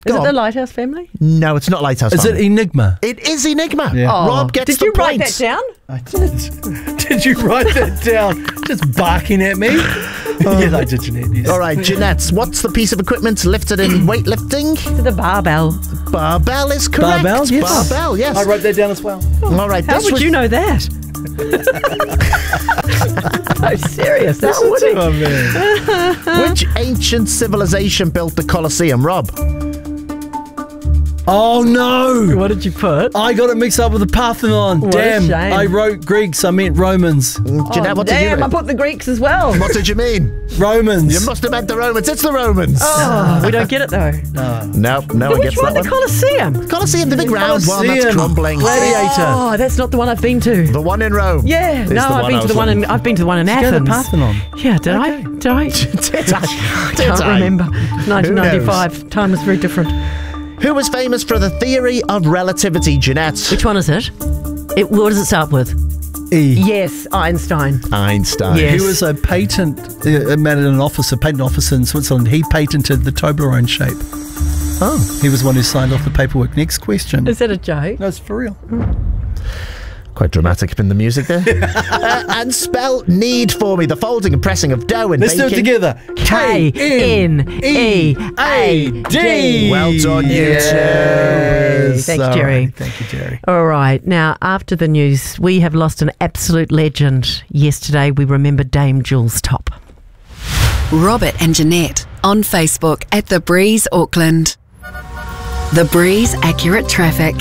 Is it the Lighthouse family? No, it's not Lighthouse Is it family. Enigma? It is Enigma. Yeah. Oh, Rob gets did the you write point. that down? I did. Did you write that down? Just barking at me? Yes, I did, Jeanette. Yes. All right, Jeanette, what's the piece of equipment lifted in weightlifting? To the barbell. Barbell is correct. Barbell, yes. Barbell, yes. I wrote that down as well. All right, How would you know that? I'm serious. How would he? Oh, man. Which ancient civilization built the Colosseum, Rob? Oh, no. What did you put? I got it mixed up with the Parthenon. What a Damn. shame. I wrote Greeks. I meant Romans. Jeanette, what did you Damn, I write? put the Greeks as well. What did you mean? Romans. You must have meant the Romans. It's the Romans. Oh, we don't get it though. No one Which gets one? that The one. Colosseum. Colosseum, the big round one that's Colosseum. crumbling. Gladiator. Oh, that's not the one I've been to. The one in Rome. Yeah, Is no, the I've been I to was the one in. I've been to the one in Go to Athens. the Parthenon. Yeah, did I? Did I? Did I? Can't remember. 1995. Time was very different. Who was famous for the theory of relativity, Jeanette? Which one is it? What does it start with? E. Yes, Einstein. Einstein. Yeah. He was a patent man in a patent office in Switzerland. He patented the Toblerone shape. Oh. He was the one who signed off the paperwork. Next question. Is that a joke? No, it's for real. Quite dramatic in the music there. And spell need for me. The folding and pressing of dough and Let's do baking. it together. K-N-E-A-D. Well done, you two. Thanks, All Jerry. right. Thank you, Jerry. All right. Now, after the news, we have lost an absolute legend. Yesterday, we remembered Dame Jules Top. Robert and Jeanette on Facebook at The Breeze Auckland. The Breeze Accurate Traffic.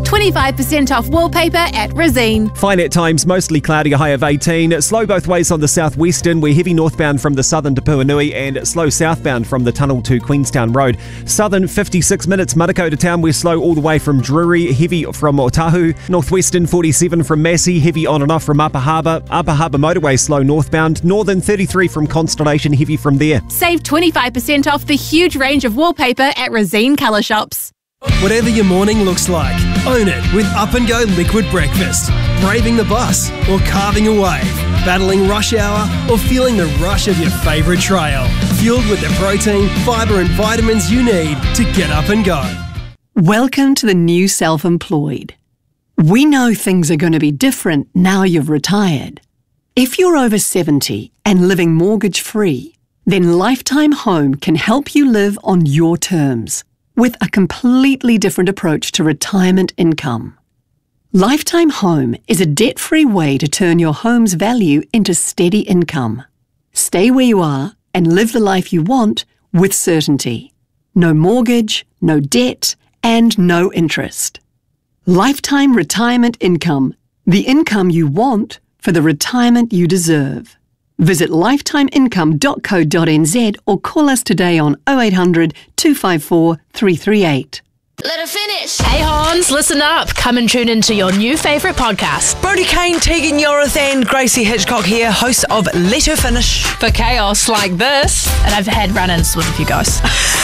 25% off wallpaper at Resine. Fine at times, mostly cloudy, a high of 18. Slow both ways on the southwestern. We're heavy northbound from the southern to Puanui and slow southbound from the tunnel to Queenstown Road. Southern 56 minutes, Manukau to town. We're slow all the way from Drury, heavy from Otahu. Northwestern 47 from Massey, heavy on and off from Upper Harbour. Upper Harbour motorway slow northbound. Northern 33 from Constellation, heavy from there. Save 25% off the huge range of wallpaper at Resine Colour Shops. Whatever your morning looks like, own it with Up and Go Liquid Breakfast. Braving the bus or carving a wave, battling rush hour or feeling the rush of your favourite trail. Fueled with the protein, fibre and vitamins you need to get up and go. Welcome to the new self-employed. We know things are going to be different now you've retired. If you're over 70 and living mortgage-free, then Lifetime Home can help you live on your terms, with a completely different approach to retirement income. Lifetime Home is a debt-free way to turn your home's value into steady income. Stay where you are and live the life you want with certainty. No mortgage, no debt, and no interest. Lifetime Retirement Income, the income you want for the retirement you deserve. Visit lifetimeincome.co.nz or call us today on 0800 254 338. Let her finish. Hey Hans, listen up. Come and tune into your new favourite podcast. Brody Kane, Tegan Yorathan, Gracie Hitchcock here, hosts of Let Her Finish. For chaos like this. And I've had run-ins with a few guys.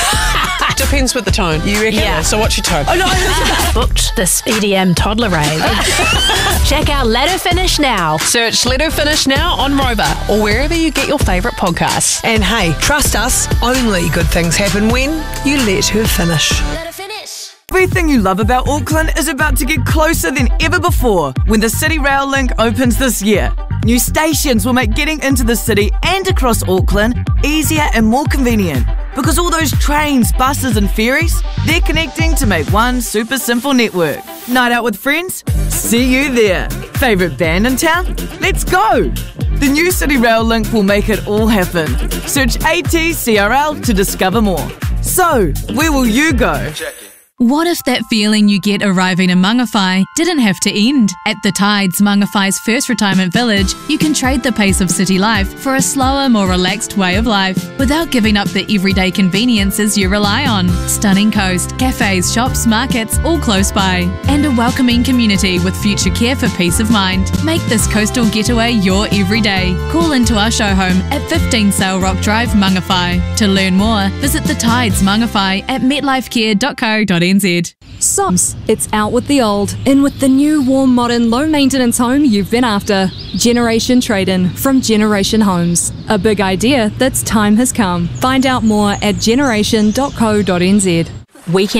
Depends with the tone. You reckon? Yeah. So what's your tone? Oh no, booked this EDM toddler rave. Check out Let Her Finish now. Search Let Her Finish now on Rover or wherever you get your favourite podcasts. And hey, trust us, only good things happen when you let her finish. Let her finish. Everything you love about Auckland is about to get closer than ever before when the City Rail Link opens this year. New stations will make getting into the city and across Auckland easier and more convenient. Because all those trains, buses and ferries, they're connecting to make one super simple network. Night out with friends? See you there. Favourite band in town? Let's go! The new City Rail Link will make it all happen. Search ATCRL to discover more. So, where will you go? What if that feeling you get arriving in Mangawhai didn't have to end? At the Tides, Mangawhai's first retirement village, you can trade the pace of city life for a slower, more relaxed way of life without giving up the everyday conveniences you rely on. Stunning coast, cafes, shops, markets, all close by. And a welcoming community with future care for peace of mind. Make this coastal getaway your everyday. Call into our show home at 15 Sail Rock Drive, Mangawhai. To learn more, visit the Tides Mangawhai at metlifecare.co.nz. SOMS, it's out with the old, in with the new, warm, modern, low-maintenance home you've been after. Generation Trade-In from Generation Homes. A big idea that's time has come. Find out more at generation.co.nz. Weekend